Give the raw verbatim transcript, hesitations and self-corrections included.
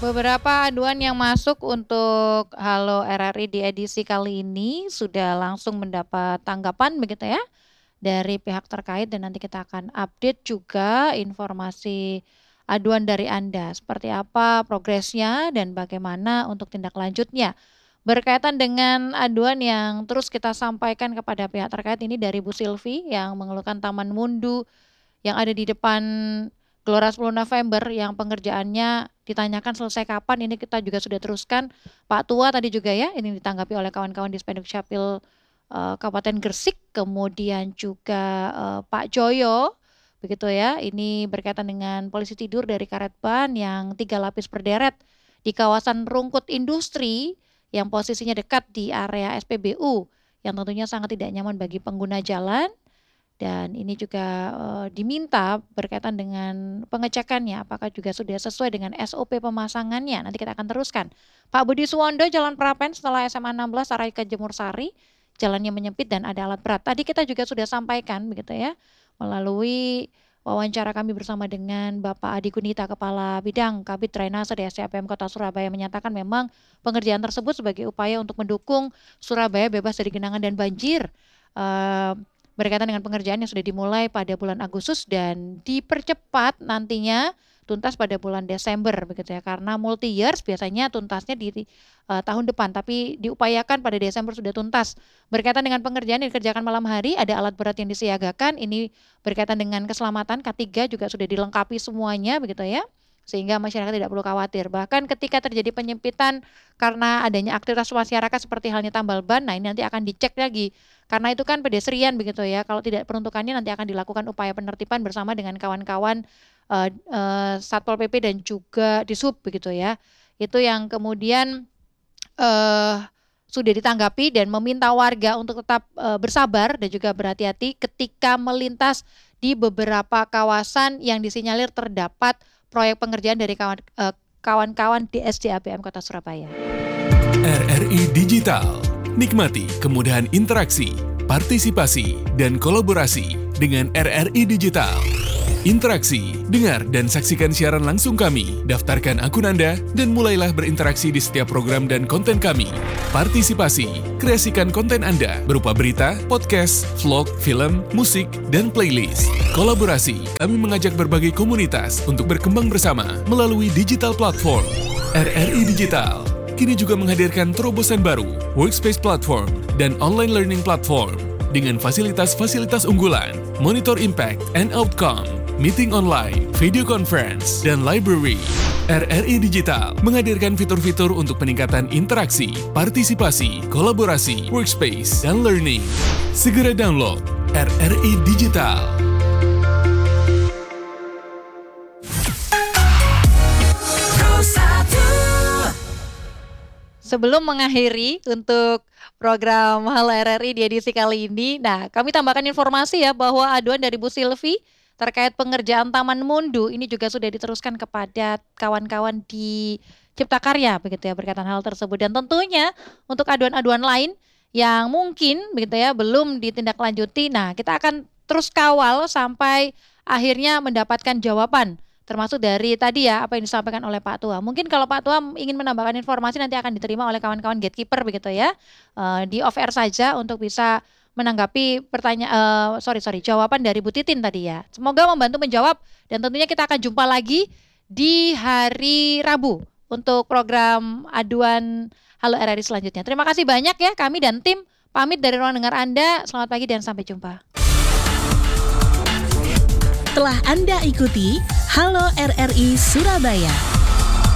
Beberapa aduan yang masuk untuk Halo R R I di edisi kali ini sudah langsung mendapat tanggapan begitu ya, dari pihak terkait dan nanti kita akan update juga informasi aduan dari Anda, seperti apa progresnya dan bagaimana untuk tindak lanjutnya. Berkaitan dengan aduan yang terus kita sampaikan kepada pihak terkait ini dari Bu Silvi yang mengeluhkan Taman Mundu yang ada di depan Gelora sepuluh November yang pengerjaannya ditanyakan selesai kapan, ini kita juga sudah teruskan. Pak Tua tadi juga ya, ini ditanggapi oleh kawan-kawan di Spenduk Capil eh, Kabupaten Gresik, kemudian juga eh, Pak Joyo, begitu ya, ini berkaitan dengan polisi tidur dari karet ban yang tiga lapis berderet di kawasan Rungkut Industri yang posisinya dekat di area S P B U, yang tentunya sangat tidak nyaman bagi pengguna jalan. Dan ini juga eh, diminta berkaitan dengan pengecekannya, apakah juga sudah sesuai dengan S O P pemasangannya. Nanti kita akan teruskan. Pak Budi Suwondo, Jalan Prapen setelah S M A enam belas arah ke Jemur Sari, jalannya menyempit dan ada alat berat. Tadi kita juga sudah sampaikan begitu ya, melalui wawancara kami bersama dengan Bapak Adi Gunita, Kepala Bidang Kabid Drainase D S D A P M Kota Surabaya, menyatakan memang pengerjaan tersebut sebagai upaya untuk mendukung Surabaya bebas dari genangan dan banjir. Eh, berkaitan dengan pengerjaan yang sudah dimulai pada bulan Agustus dan dipercepat nantinya tuntas pada bulan Desember begitu ya, karena multi years biasanya tuntasnya di uh, tahun depan, tapi diupayakan pada Desember sudah tuntas. Berkaitan dengan pengerjaan yang dikerjakan malam hari, ada alat berat yang disiagakan, ini berkaitan dengan keselamatan K tiga juga sudah dilengkapi semuanya begitu ya, sehingga masyarakat tidak perlu khawatir. Bahkan ketika terjadi penyempitan karena adanya aktivitas masyarakat seperti halnya tambal ban, nah ini nanti akan dicek lagi. Karena itu kan pedestrian begitu ya, kalau tidak peruntukannya nanti akan dilakukan upaya penertiban bersama dengan kawan-kawan uh, uh, Satpol P P dan juga Dishub begitu ya. Itu yang kemudian uh, sudah ditanggapi dan meminta warga untuk tetap uh, bersabar dan juga berhati-hati ketika melintas di beberapa kawasan yang disinyalir terdapat proyek pengerjaan dari kawan, uh, kawan-kawan D S D A P M Kota Surabaya. R R I Digital. Nikmati kemudahan interaksi, partisipasi, dan kolaborasi dengan R R I Digital. Interaksi, dengar dan saksikan siaran langsung kami, daftarkan akun Anda, dan mulailah berinteraksi di setiap program dan konten kami. Partisipasi, kreasikan konten Anda berupa berita, podcast, vlog, film, musik, dan playlist. Kolaborasi, kami mengajak berbagai komunitas untuk berkembang bersama melalui digital platform. R R I Digital kini juga menghadirkan terobosan baru, workspace platform, dan online learning platform dengan fasilitas-fasilitas unggulan, monitor impact and outcome, meeting online, video conference, dan library. R R I Digital menghadirkan fitur-fitur untuk peningkatan interaksi, partisipasi, kolaborasi, workspace, dan learning. Segera download R R I Digital. Sebelum mengakhiri untuk program Halo R R I di edisi kali ini, nah kami tambahkan informasi ya bahwa aduan dari Bu Silvi terkait pengerjaan Taman Mundu ini juga sudah diteruskan kepada kawan-kawan di Cipta Karya begitu ya, berkaitan hal tersebut. Dan tentunya untuk aduan-aduan lain yang mungkin begitu ya belum ditindaklanjuti, nah kita akan terus kawal sampai akhirnya mendapatkan jawaban. Termasuk dari tadi ya apa yang disampaikan oleh Pak Tua. Mungkin kalau Pak Tua ingin menambahkan informasi nanti akan diterima oleh kawan-kawan gatekeeper begitu ya. Uh, di off air saja untuk bisa menanggapi pertanyaan uh, sorry sorry jawaban dari Bu Titin tadi ya. Semoga membantu menjawab dan tentunya kita akan jumpa lagi di hari Rabu untuk program aduan Halo R R I selanjutnya. Terima kasih banyak ya, kami dan tim pamit dari ruang dengar Anda. Selamat pagi dan sampai jumpa. Telah Anda ikuti Halo R R I Surabaya.